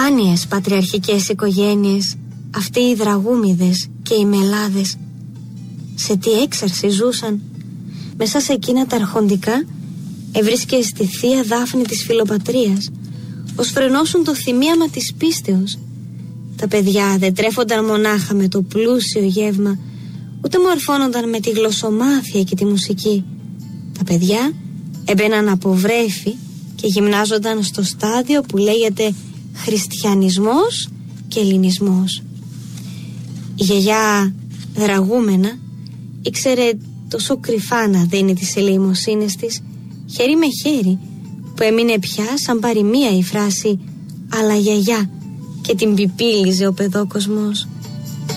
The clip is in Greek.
σπάνιες πατριαρχικές οικογένειες, αυτοί οι δραγούμιδες και οι μελάδες. Σε τι έξαρση ζούσαν. Μέσα σε εκείνα τα αρχοντικά ευρίσκε στη θεία δάφνη της φιλοπατρίας, ως φρενώσουν το θυμίαμα της πίστεως. Τα παιδιά δεν τρέφονταν μονάχα με το πλούσιο γεύμα, ούτε μορφώνονταν με τη γλωσσομάθεια και τη μουσική. Τα παιδιά έμπαιναν από βρέφη και γυμνάζονταν στο στάδιο που λέγεται χριστιανισμός και ελληνισμός. Η γιαγιά δραγούμενα ήξερε τόσο κρυφά να δίνει τις ελεημοσύνες της, χέρι με χέρι, που έμεινε πια σαν παροιμία η φράση «αλλά γιαγιά» και την πιπίλιζε ο παιδόκοσμος.